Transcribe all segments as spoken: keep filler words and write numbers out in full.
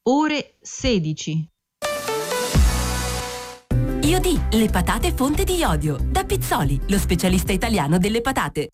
ore sedici. Iodi, le patate fonte di iodio. Da Pizzoli, lo specialista italiano delle patate.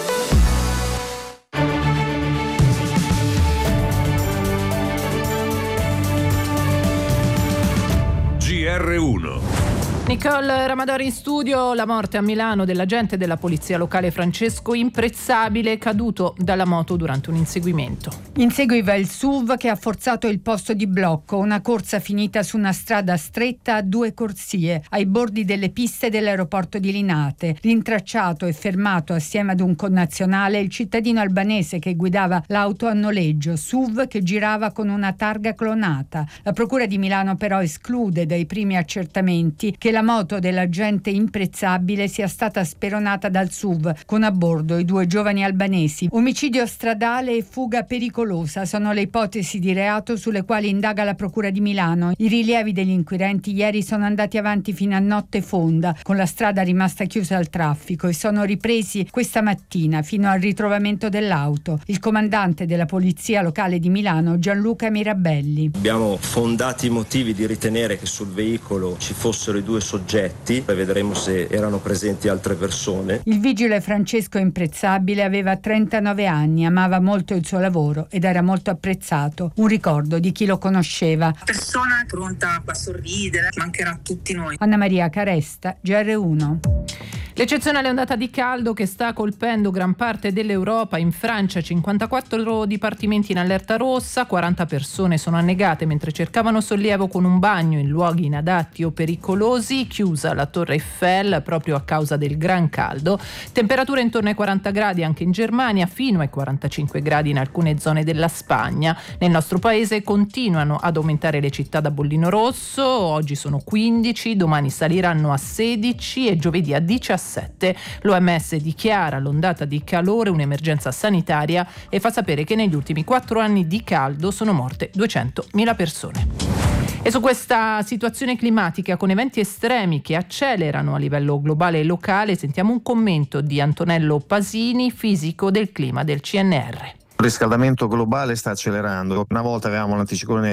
G R uno. Nicole Ramadori in studio. La morte a Milano dell'agente della polizia locale Francesco Imprezzabile, caduto dalla moto durante un inseguimento. Inseguiva il S U V che ha forzato il posto di blocco, una corsa finita su una strada stretta a due corsie, ai bordi delle piste dell'aeroporto di Linate. Rintracciato e fermato assieme ad un connazionale il cittadino albanese che guidava l'auto a noleggio, S U V che girava con una targa clonata. La procura di Milano però esclude dai primi accertamenti che la moto dell'agente Imprezzabile sia stata speronata dal S U V con a bordo i due giovani albanesi. Omicidio stradale e fuga pericolosa sono le ipotesi di reato sulle quali indaga la procura di Milano. I rilievi degli inquirenti ieri sono andati avanti fino a notte fonda, con la strada rimasta chiusa al traffico, e sono ripresi questa mattina fino al ritrovamento dell'auto. Il comandante della polizia locale di Milano, Gianluca Mirabelli. Abbiamo fondati motivi di ritenere che sul veicolo ci fossero i due soggetti e vedremo se erano presenti altre persone. Il vigile Francesco Imprezzabile aveva trentanove anni, amava molto il suo lavoro ed era molto apprezzato. Un ricordo di chi lo conosceva. Persona pronta a sorridere, mancherà a tutti noi. Anna Maria Caresta, G R uno. L'eccezionale ondata di caldo che sta colpendo gran parte dell'Europa. In Francia cinquantaquattro dipartimenti in allerta rossa, quaranta persone sono annegate mentre cercavano sollievo con un bagno in luoghi inadatti o pericolosi, chiusa la Torre Eiffel proprio a causa del gran caldo, temperature intorno ai quaranta gradi anche in Germania, fino ai quarantacinque gradi in alcune zone della Spagna. Nel nostro paese continuano ad aumentare le città da bollino rosso, oggi sono quindici, domani saliranno a sedici e giovedì a diciassette. L'O M S dichiara l'ondata di calore un'emergenza sanitaria e fa sapere che negli ultimi quattro anni di caldo sono morte duecentomila persone. E su questa situazione climatica con eventi estremi che accelerano a livello globale e locale sentiamo un commento di Antonello Pasini, fisico del clima del C N R. Il riscaldamento globale sta accelerando. Una volta avevamo l'anticiclone